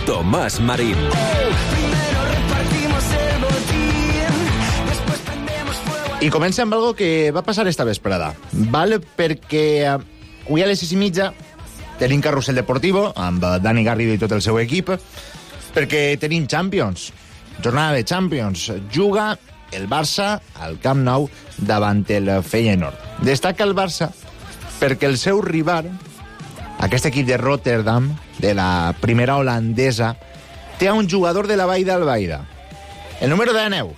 Tomàs Marín. I comença amb algo que va passar esta vesprada, val? Perquè avui a les 6:30 tenim Carrusel Deportivo amb Dani Garrido i tot el seu equip, perquè tenim Champions, jornada de Champions. Juga el Barça al Camp Nou davant el Feyenoord. Destaca el Barça perquè el seu rival, aquest equip de Rotterdam, de la primera holandesa, té un jugador de la Vall d'Albaida. El número 19,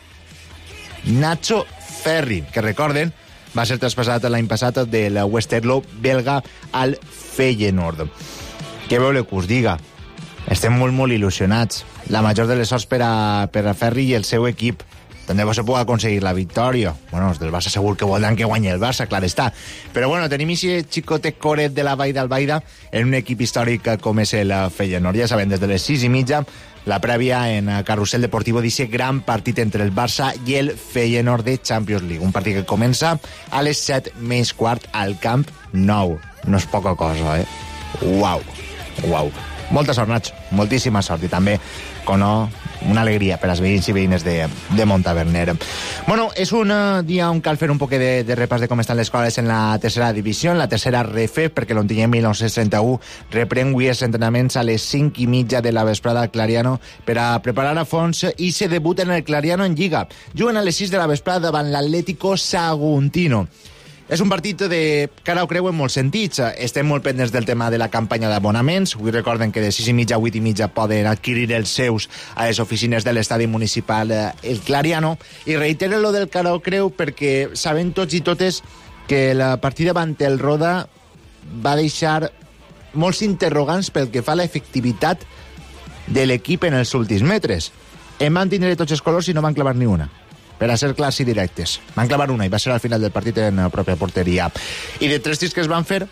Nacho Ferri, que recorden, va ser traspassat l'any passat del Westerlo belga al Feyenoord. Què voleu que us diga? Estem molt il·lusionats. La major de les sorts per a Ferri i el seu equip. Tant de bo se pugui aconseguir la victòria. Bueno, els del Barça segur que voldran que guanyi el Barça, clar està. Però bueno, tenim aquest xicotet coret de la Vall d'Albaida en un equip històric com és el Feyenoord. Ja sabem, des de les 6:30, la prèvia en Carrusel Deportivo d'aquest gran partit entre el Barça i el Feyenoord de Champions League. Un partit que comença a les 7:15 al Camp Nou. No és poca cosa, eh? Uau. Molta sort, Nacho. Moltíssima sort. I també, com no, una alegria per als veïns i veïnes de Montaverner. Bueno, és un dia on cal fer un poquet de repàs de com estan les coses en la tercera divisió, en la tercera RF, perquè l'Ontinyent 1931 reprèn avui els entrenaments a les 5:30 de la vesprada al Clariano per a preparar a fons i se debut en el Clariano en Lliga. Juguen a les 6 de la vesprada davant l'Atlético Saguntino. És un partit de cara o creu en molts sentits. Estem molt pendents del tema de la campanya d'abonaments. Avui recorden que de 6:30 a 8:30 poden adquirir els seus a les oficines de l'estadi municipal el Clariano. I reitero lo del cara o creu perquè saben tots i totes que la partida davant el Roda va deixar molts interrogants pel que fa a l'efectivitat de l'equip en els últims metres. Van tindre tots els colors i no van clavar ni una. Per a ser clars i directes. Van clavar una i va ser al final del partit en la pròpia porteria. I de 3 tirs que es van fer,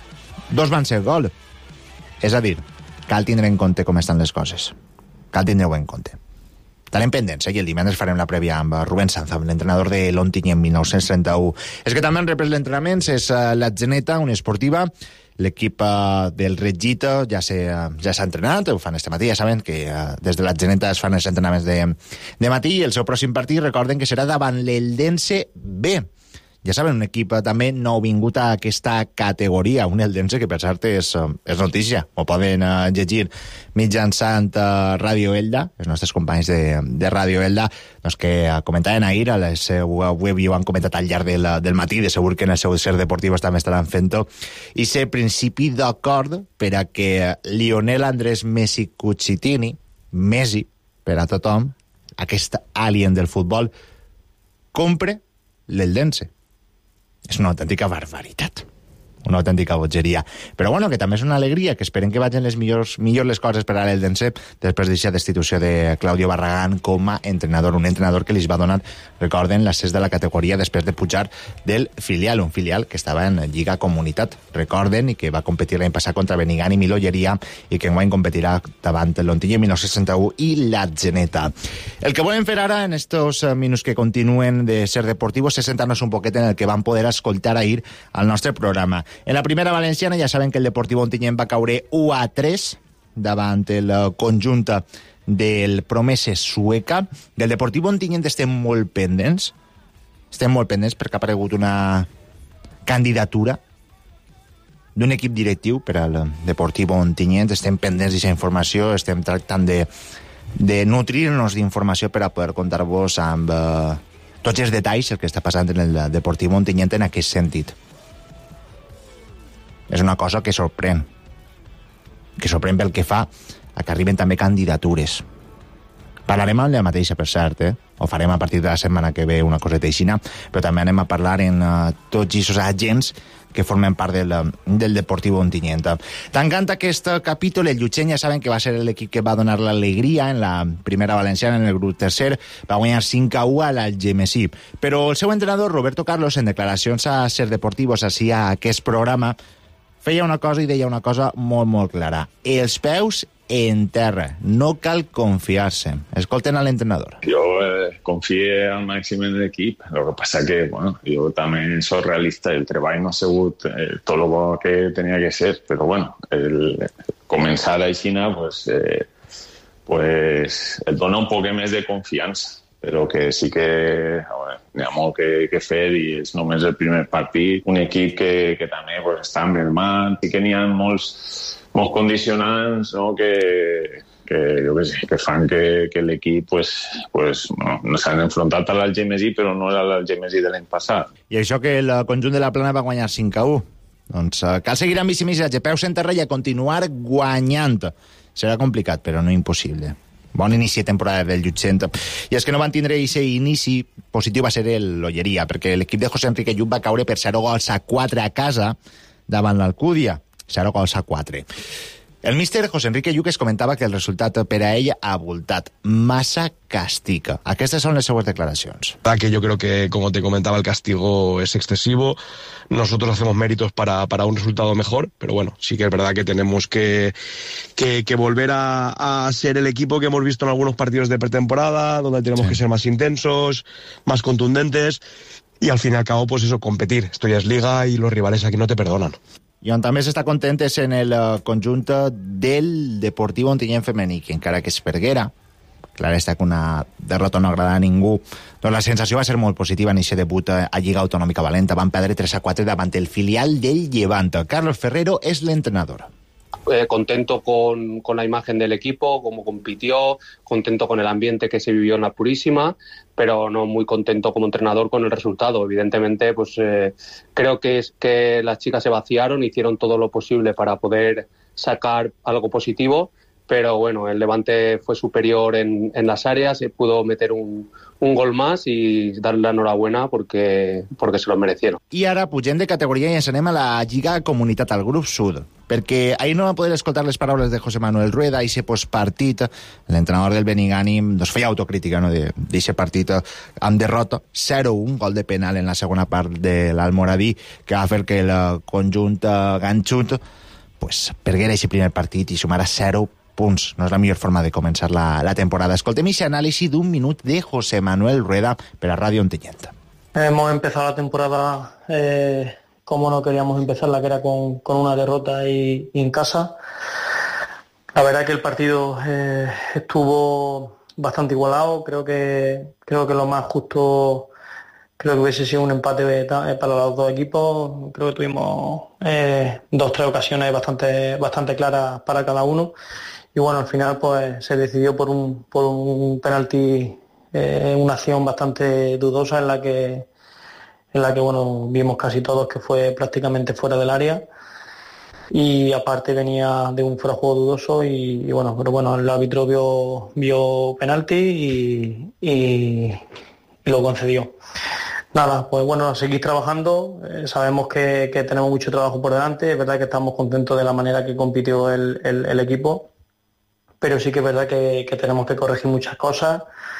2 van ser gol. És a dir, cal tindre en compte com estan les coses. Cal tindre-ho en compte. Estarem pendents, i el divendres farem la prèvia amb Rubén Sanz, amb l'entrenador de l'Ontinyent 1931. És que també han reprès l'entrenaments, és l'Atzeneta, una esportiva. L'equip del Reggito ja s'ha entrenat, ho fan este matí, ja saben que des de l'Atzeneta es fan els entrenaments de matí, i el seu pròxim partit recorden que serà davant l'Eldense B. Ja saben, un equip també nou vingut a aquesta categoria, un Eldense que per cert és notícia, ho poden llegir mitjançant Ràdio Elda, els nostres companys de Ràdio Elda, doncs que comentaven ahir a la seu web i ho han comentat al llarg del matí, de segur que en el seu ser deportiu també estaran fent-ho, i ser principi d'acord per a que Lionel Andrés Messi Cucitini, Messi per a tothom, aquest alien del futbol, compre l'Eldense. És una autèntica barbaritat, una autèntica bogeria. Però bueno, que també és una alegria, que esperem que vagin millors les coses per a l'Eldense després d'aquesta destitució de Claudio Barragán com a entrenador, un entrenador que li va donar, recorden, l'accés de la categoria després de pujar del filial, un filial que estava en Lliga Comunitat, recorden, i que va competir l'any passat contra Benigànim i l'Olleria, i que enguany competirà davant l'Ontinyent 1961 i l'Atzeneta. El que volem fer ara, en estos minuts que continuen de ser deportivos, és sentar-nos un poquet en el que vam poder escoltar ahir al nostre programa. En la primera valenciana ja saben que el Deportivo Ontinyent va caure 1-3 davant el conjunt del Promeses Sueca. Del Deportivo Ontinyent estem molt pendents perquè ha aparegut una candidatura d'un equip directiu per al Deportivo Ontinyent. Estem pendents d'aquesta informació, estem tractant de nutrir-nos d'informació per a poder contar-vos amb tots els detalls el que està passant en el Deportivo Ontinyent en aquest sentit. És una cosa que sorprèn pel que fa a que arriben també candidatures. Parlarem amb la mateixa, per cert, ho farem a partir de la setmana que ve, una coseta aixina, però també anem a parlar en tots aquests agents que formen part del Deportivo Ontinyent. Tancant aquest capítol, el Llutxent ja saben que va ser l'equip que va donar l'alegria en la primera valenciana, en el grup tercer, va guanyar 5-1 a l'Algemesí. Però el seu entrenador, Roberto Carlos, en declaracions a Ser Deportivos, així a aquest programa, feia una cosa i deia una cosa molt clara. Els peus en terra. No cal confiar-se. Escolten a l'entrenador. Yo confié al màxim en l'equip. Lo que pasa que, bueno, yo también soy realista. El treball no ha sigut todo lo que tenía que ser. Pero bueno, el comenzar a Xina, pues pues et dona un poc més de confiança, però que sí que n'hi ha molt que fer i és només el primer partit. Un equip que també pues, està mermat i que n'hi ha molts condicionants, no? que fan que l'equip no s'han enfrontat a l'Algemesí, però no era l'Algemesí de l'any passat. I això que el conjunt de la Plana va guanyar 5-1. Doncs cal seguir amb aquest missatge, peus en terra i a continuar guanyant. Serà complicat, però no impossible. Bon inici de temporada del Llutxent. I és que no van tindre aquest inici positiu va ser l'Olleria, perquè l'equip de José Enrique Lluc va caure per 0-4 a casa davant l'Alcúdia. 0-4. El míster José Enrique Lluc es comentava que el resultat per a ell ha abultat. Massa castiga. Aquestes son les seues declaracions. Que yo creo que, como te comentaba, el castigo es excesivo. Nosotros hacemos méritos para un resultado mejor, pero bueno, sí que es verdad que tenemos que volver a ser el equipo que hemos visto en algunos partidos de pretemporada, donde tenemos que ser más intensos, más contundentes y al fin y al cabo, pues eso, competir. Esto ya es liga y los rivales aquí no te perdonan. I on també s'està content és en el conjunt del Deportiu Ontinyent femení, que encara que es perguera, clar està que una derrota no agrada a ningú, doncs la sensació va ser molt positiva en aquest debut a Lliga Autonòmica Valenta. Van perdre 3-4 davant el filial del Llevant. Carlos Ferrero és l'entrenador. Contento con la imagen del equipo, cómo compitió, contento con el ambiente que se vivió en la Purísima, pero no muy contento como entrenador con el resultado. Evidentemente, pues creo que es que las chicas se vaciaron, hicieron todo lo posible para poder sacar algo positivo, pero bueno, el Levante fue superior en las áreas, se pudo meter un gol más y darle la enhorabuena porque se lo merecieron. I ara pugem de categoria i ens anem a la Lliga Comunitat, al grup sud, perquè ahir no vam poder escoltar les paraules de José Manuel Rueda, i ese postpartit, l'entrenador del Benigànim doncs feia autocrítica, no?, d'aquest partit amb derrota 0-1, gol de penal en la segona part de l'Almoradí, que va fer que el conjunt ganxut pues, perguera aquest primer partit i sumara 0 punts. No és la millor forma de començar la temporada. Escoltem aquest anàlisi d'un minut de José Manuel Rueda per a Ràdio Ontinyent. Hemos empezado la temporada como no queríamos empezarla, que era con una derrota y en casa. La verdad que el partido estuvo bastante igualado. Creo que lo más justo creo que hubiese sido un empate para los dos equipos. Creo que tuvimos 2-3 ocasiones bastante claras para cada uno. Y bueno, al final pues se decidió por un penalti, una acción bastante dudosa en la que bueno, vimos casi todos que fue prácticamente fuera del área. Y aparte venía de un fuera de juego dudoso y bueno, pero bueno, el árbitro vio penalti y lo concedió. Nada, pues bueno, a seguir trabajando. Sabemos que tenemos mucho trabajo por delante. Es verdad que estamos contentos de la manera que compitió el equipo, pero sí que es verdad que tenemos que corregir muchas cosas.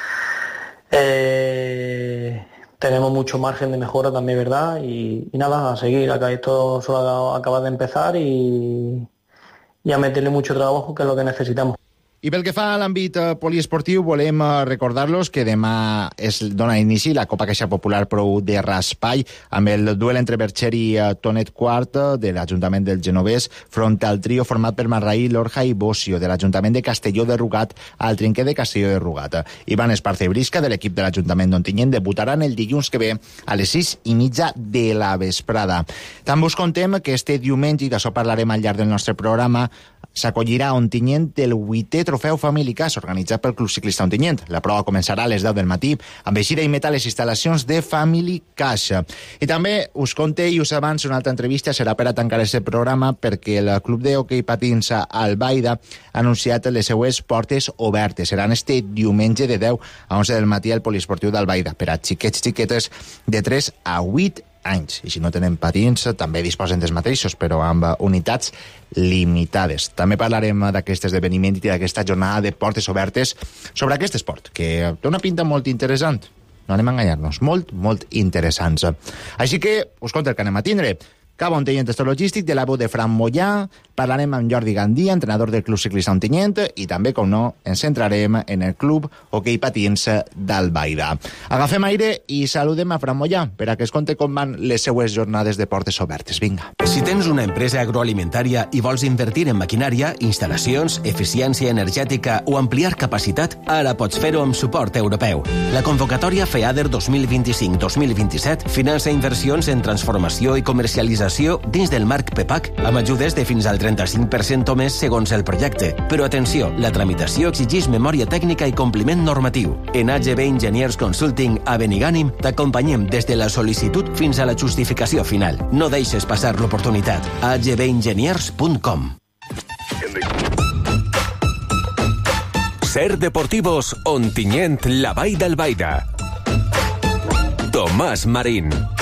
Tenemos mucho margen de mejora también, ¿verdad? Y nada, a seguir. Acá esto solo acaba de empezar y a meterle mucho trabajo, que es lo que necesitamos. I pel que fa a l'àmbit poliesportiu, volem recordar-los que demà es dona inici la Copa Caixa Popular Pro de Raspall, amb el duel entre Bercher i Tonet Quart de l'Ajuntament del Genovès front al trio format per Marraí, Lorja i Bocio de l'Ajuntament de Castelló de Rugat al trinquer de Castelló de Rugat. Ivan Esparce Brisca, de l'equip de l'Ajuntament d'Ontinyent, debutaran el dilluns que ve a les 6:30 de la vesprada. També us contem que este diumenge, i d'això parlarem al llarg del nostre programa, s'acollirà a Ontinyent el 8è Trofeu Family Cash organitzat pel Club Ciclista Ontinyent. La prova començarà a les 10 del matí amb eixida i meta les instal·lacions de Family Cash. I també us conté i us avanço una altra entrevista, serà per a tancar aquest programa, perquè el Club d'Hockey Patins Albaida ha anunciat les seues portes obertes. Seran este diumenge de 10 a 11 del matí al poliesportiu d'Albaida per a xiquetes de 3 a 8 anys. I si no tenen patins, també disposen dels mateixos, però amb unitats limitades. També parlarem d'aquest esdeveniment i d'aquesta jornada de portes obertes sobre aquest esport, que té una pinta molt interessant. No anem a enganyar-nos. Molt interessants. Així que us conto el que anem a tindre. cap a Ontinyent Estor Logístic, de la veu de Fran Mollà. Parlarem amb Jordi Gandia, entrenador del Club Ciclista Ontinyent, i també, com no, ens centrarem en el Club Hoquei Patins d'Albaida. Agafem aire i saludem a Fran Mollà per a que es conte com van les seues jornades de portes obertes. Vinga. Si tens una empresa agroalimentària i vols invertir en maquinària, instal·lacions, eficiència energètica o ampliar capacitat, ara pots fer-ho amb suport europeu. La convocatòria FEADER 2025-2027 finança inversions en transformació i comercialització dins del marc PEPAC amb ajudes de fins al 35% o més segons el projecte. Però atenció, la tramitació exigeix memòria tècnica i compliment normatiu. En AGB Engineers Consulting a Benigànim t'acompanyem des de la sol·licitud fins a la justificació final. No deixes passar l'oportunitat. agbengeniers.com. Ser Deportivos Ontinyent, la Vall d'Albaida. Tomàs Marín.